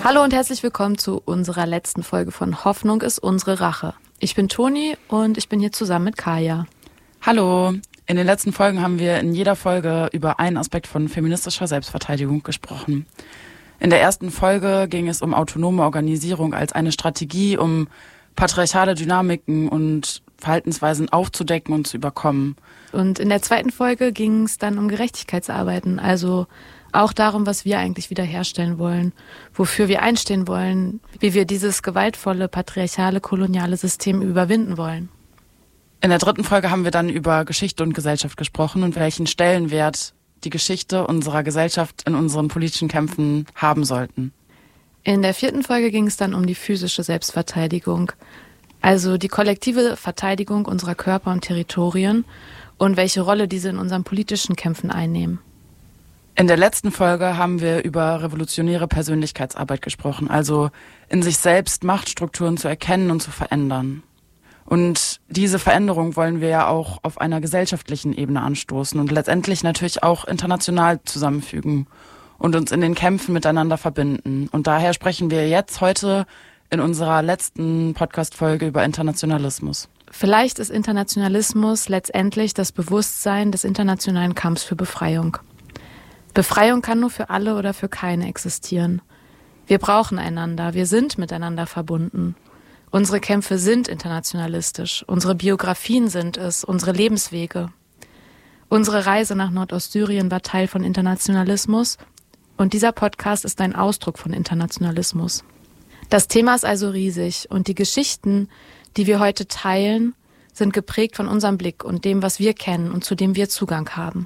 Hallo und herzlich willkommen zu unserer letzten Folge von Hoffnung ist unsere Rache. Ich bin Toni und ich bin hier zusammen mit Kaya. Hallo. In den letzten Folgen haben wir in jeder Folge über einen Aspekt von feministischer Selbstverteidigung gesprochen. In der ersten Folge ging es um autonome Organisierung als eine Strategie, um patriarchale Dynamiken und Verhaltensweisen aufzudecken und zu überkommen. Und in der zweiten Folge ging es dann um Gerechtigkeitsarbeiten, also auch darum, was wir eigentlich wiederherstellen wollen, wofür wir einstehen wollen, wie wir dieses gewaltvolle, patriarchale, koloniale System überwinden wollen. In der dritten Folge haben wir dann über Geschichte und Gesellschaft gesprochen und welchen Stellenwert die Geschichte unserer Gesellschaft in unseren politischen Kämpfen haben sollten. In der vierten Folge ging es dann um die physische Selbstverteidigung, also die kollektive Verteidigung unserer Körper und Territorien und welche Rolle diese in unseren politischen Kämpfen einnehmen. In der letzten Folge haben wir über revolutionäre Persönlichkeitsarbeit gesprochen, also in sich selbst Machtstrukturen zu erkennen und zu verändern. Und diese Veränderung wollen wir ja auch auf einer gesellschaftlichen Ebene anstoßen und letztendlich natürlich auch international zusammenfügen und uns in den Kämpfen miteinander verbinden. Und daher sprechen wir jetzt heute in unserer letzten Podcast-Folge über Internationalismus. Vielleicht ist Internationalismus letztendlich das Bewusstsein des internationalen Kampfs für Befreiung. Befreiung kann nur für alle oder für keine existieren. Wir brauchen einander, wir sind miteinander verbunden. Unsere Kämpfe sind internationalistisch, unsere Biografien sind es, unsere Lebenswege. Unsere Reise nach Nordostsyrien war Teil von Internationalismus und dieser Podcast ist ein Ausdruck von Internationalismus. Das Thema ist also riesig und die Geschichten, die wir heute teilen, sind geprägt von unserem Blick und dem, was wir kennen und zu dem wir Zugang haben.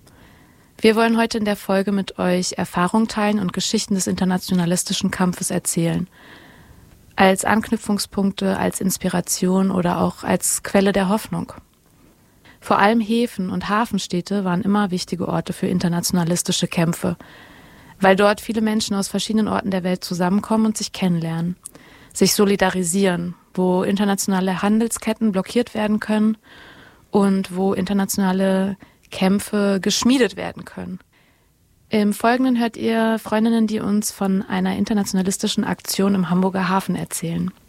Wir wollen heute in der Folge mit euch Erfahrungen teilen und Geschichten des internationalistischen Kampfes erzählen. Als Anknüpfungspunkte, als Inspiration oder auch als Quelle der Hoffnung. Vor allem Häfen und Hafenstädte waren immer wichtige Orte für internationalistische Kämpfe, weil dort viele Menschen aus verschiedenen Orten der Welt zusammenkommen und sich kennenlernen, sich solidarisieren, wo internationale Handelsketten blockiert werden können und wo internationale Kämpfe geschmiedet werden können. Im Folgenden hört ihr Freundinnen, die uns von einer internationalistischen Aktion im Hamburger Hafen erzählen.